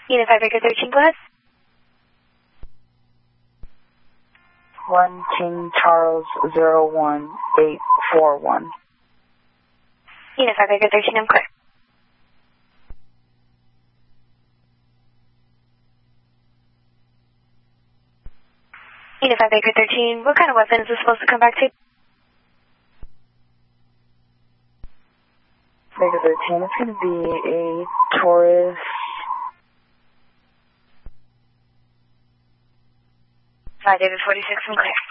Unit 5 Baker 13, go ahead. 1 King Charles 01841. Unit 5 Baker 13, I'm clear. Unit 5 Baker 13, what kind of weapon is this supposed to come back to? Baker 13, it's going to be a Taurus. 5 David 46, I'm clear.